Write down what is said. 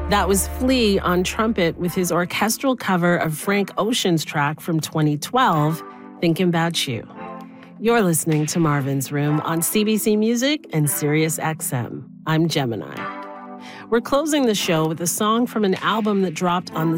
That was Flea on trumpet with his orchestral cover of Frank Ocean's track from 2012, Thinking About You. You're listening to Marvin's Room on CBC Music and Sirius XM. I'm Gemini. We're closing the show with a song from an album that dropped on the